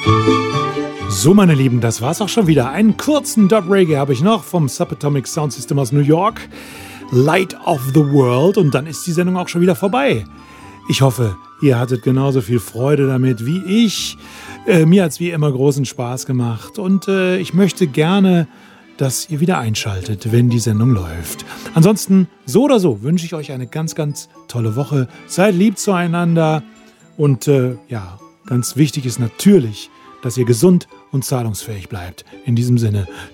So, meine Lieben, das war's auch schon wieder. Einen kurzen Dub-Reggae habe ich noch vom Subatomic Sound System aus New York. Light of the World. Und dann ist die Sendung auch schon wieder vorbei. Ich hoffe, ihr hattet genauso viel Freude damit wie ich. Mir hat's wie immer großen Spaß gemacht. Und ich möchte gerne, dass ihr wieder einschaltet, wenn die Sendung läuft. Ansonsten, so oder so, wünsche ich euch eine ganz, ganz tolle Woche. Seid lieb zueinander. Und ja, ganz wichtig ist natürlich, dass ihr gesund und zahlungsfähig bleibt. In diesem Sinne,